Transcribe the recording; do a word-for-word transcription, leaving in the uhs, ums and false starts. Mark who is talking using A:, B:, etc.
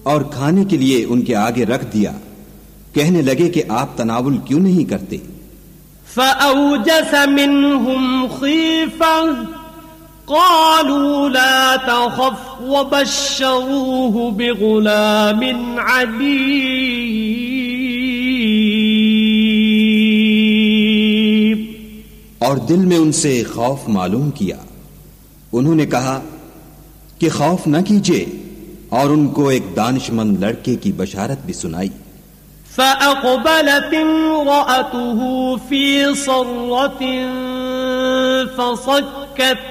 A: और खाने के लिए उनके आगे रख दिया। कहने लगे कि आप तनावुल क्यों नहीं करते।
B: फ़अौजस मिन्हुम ख़ीफ़ा क़ालू ला तख़फ़ वबश्शरूहु बिग़ुलामिन अलीम।
A: और दिल में उनसे खौफ मालूम किया। उन्होंने कहा कि खौफ न कीजिए, और उनको एक दानिशमंद लड़के की बशारत भी सुनाई।
B: फ़अक़बलत इम्रअतुहु फ़ी सर्रतिन फ़सक्कत